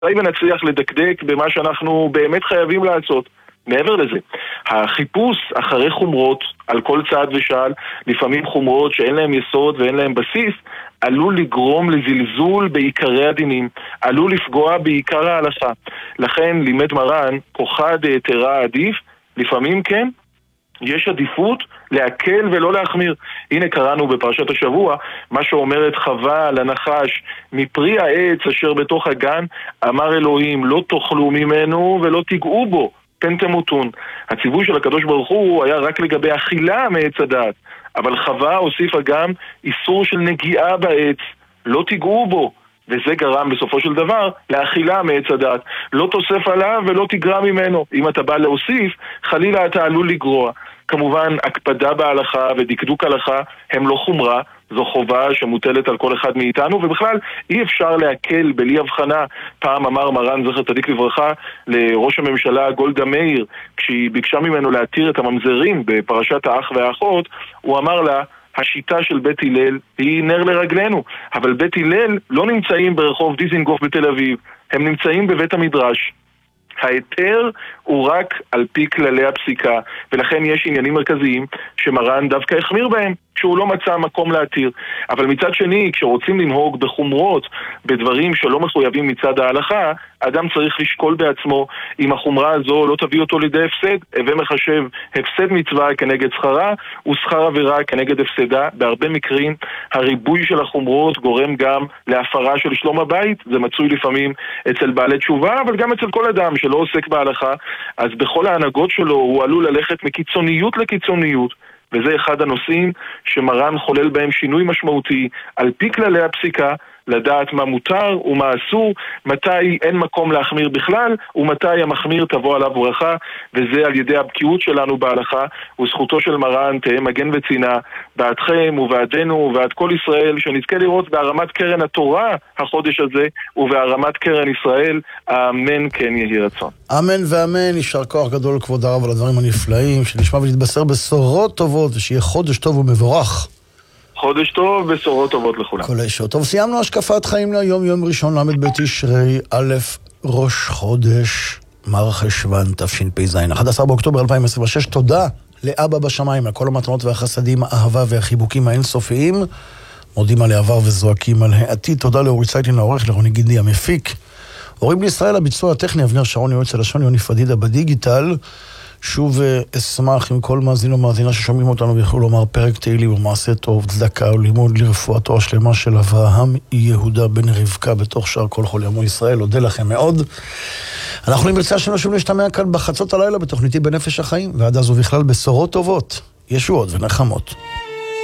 אולי ונצליח לדקדק במה שאנחנו באמת חייבים לעשות. מעבר לזה, החיפוש אחרי חומרות על כל צעד ושעל, לפעמים חומרות שאין להם יסוד ואין להם בסיס, עלול לגרום לזלזול בעיקרי הדינים, עלול לפגוע בעיקר ההלכה. לכן לימד מרן, כוחה דהיתרא עדיף, לפעמים כן, יש עדיפות להקל ולא להחמיר. הנה קראנו בפרשת השבוע, מה שאומרת חווה לנחש, מפרי העץ אשר בתוך הגן, אמר אלוהים, לא תאכלו ממנו ולא תיגעו בו, פן תמותון. הציווי של הקדוש ברוך הוא היה רק לגבי אכילה מעץ הדעת, אבל חווה הוסיפה גם איסור של נגיעה בעץ, לא תיגעו בו, וזה גרם בסופו של דבר לאכילה מעץ הדעת. לא תוסף עליו ולא תגרע ממנו. אם אתה בא להוסיף, חלילה אתה עלול לגרוע. כמובן, הקפדה בהלכה ודקדוק הלכה הם לא חומרה, זו חובה שמוטלת על כל אחד מאיתנו, ובכלל אי אפשר להקל בלי הבחנה. פעם אמר מרן זכר צדיק לברכה לראש הממשלה גולדה מאיר, כשהיא ביקשה ממנו להתיר את הממזרים בפרשת האח והאחות, הוא אמר לה, השיטה של בית הלל היא נר לרגלנו, אבל בית הלל לא נמצאים ברחוב דיזינגוף בתל אביב, הם נמצאים בבית המדרש. ההיתר הוא רק על פי כללי הפסיקה, ולכן יש עניינים מרכזיים שמרן דווקא החמיר בהם, כשהוא לא מצא מקום להתיר. אבל מצד שני, כשרוצים לנהוג בחומרות, בדברים שלא מחויבים מצד ההלכה, אדם צריך לשקול בעצמו אם החומרה הזו לא תביא אותו לידי הפסד, ומחשב הפסד מצווה כנגד שכרה, ושכר עבירה כנגד הפסדה. בהרבה מקרים, הריבוי של החומרות גורם גם להפרה של שלום הבית, זה מצוי לפעמים אצל בעלי תשובה, אבל גם אצל כל אדם שלא עוסק בהלכה, אז בכל ההנהגות שלו הוא עלול ללכת מקיצוניות לקיצוניות, וזה אחד הנושאים שמרן חולל בהם שינוי משמעותי על פי כללי הפסיקה, לדעת מה מותר ומה אסור, מתי אין מקום להחמיר בכלל ומתי המחמיר תבוא עליו ברכה, וזה על ידי הבקיאות שלנו בהלכה, וזכותו של מרן תהא מגן וצינה בעדכם ובעדנו ובעד כל ישראל, שנזכה לראות בהרמת קרן התורה החודש הזה ובהרמת קרן ישראל. אמן כן יהי רצון. אמן ואמן. יישר כוח גדול כבוד הרב על הדברים הנפלאים, שנשמע ונתבשר בשורות טובות, ושיהיה חודש טוב ומבורך. חודש טוב, בשורות טובות לכולם. כל הישועות. טוב, סיימנו השקפת חיים להיום, יום ראשון ל' בתשרי א' ראש חודש מר חשוון תשפ"ז, 11 באוקטובר 2026. תודה לאבא בשמיים על כל המתנות והחסדים, האהבה והחיבוקים האינסופיים. מודים על העבר וזועקים על העתיד. תודה לאורי צייטלין העורך, לרוני גידלי המפיק. הורים בישראל, הביצוע הטכני, אבנר שרון יועץ הלשון, יוני פדידה בדיגיטל. שוב אשמח עם כל מאזין ומאזינה ששומעים אותנו ויכולו לומר פרק תהילים ומעשה טוב, צדקה ולימוד לרפואתו השלמה של אברהם יהודה בן רבקה בתוך שאר כל חולי עמו ישראל. אודה לכם מאוד. אנחנו נמצא שנשוב להשתמע כאן בחצות הלילה בתוכניתי בנפש החיים, ועד אז ובכלל בשורות טובות, ישועות ונחמות.